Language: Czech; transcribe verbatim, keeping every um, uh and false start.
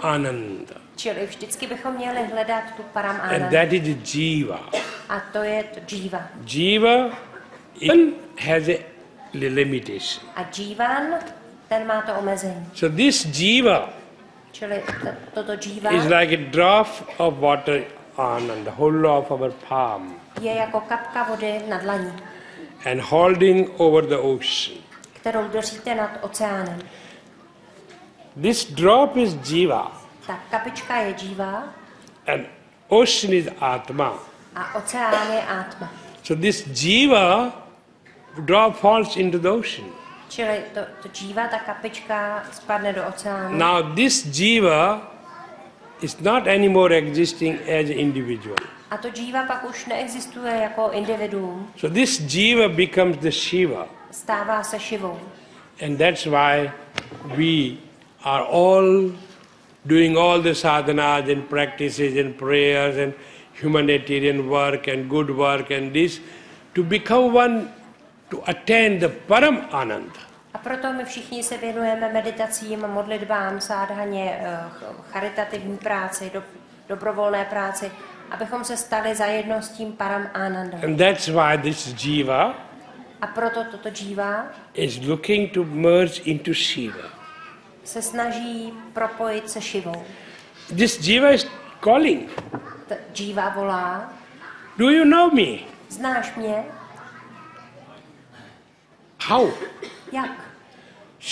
Ananda. Čili vždycky bychom měli hledat tu Param Ananda. And that is Jiva. A to je to Jiva. Jiva even has a limitation. A Jivan, ten má to omezení. So this Jiva Čili toto Jiva is like a drop of water on the whole of our palm. Je jako kapka vody na dlaní. And holding over the ocean. Kterou držíte nad oceánem. This drop is Jiva. Ta kapička je Jiva. And ocean is Atma. A oceán je Atma. So this Jiva drop falls into the ocean. Čili to, to Jiva, ta kapička spadne do oceánu. Now this Jiva is not anymore existing as an individual. A to Jiva pak už neexistuje jako individuum. So this Jiva becomes the Shiva. Stává se Šivou. And that's why we are all doing all the sadhanas and practices and prayers and humanitarian work and good work and this to become one, to attain the Param Ananda. A proto my všichni se věnujeme meditacím, modlitbám, sádhaně, charitativní práci, do, dobrovolné práci, abychom se stali zajedno s tím Param Anandou. And that's why this Jiva a proto toto Jiva is looking to merge into Shiva. Se snaží propojit se Šivou. This Jiva is calling. Ta Jiva volá. Do you know me? Znáš mě? How? Jak?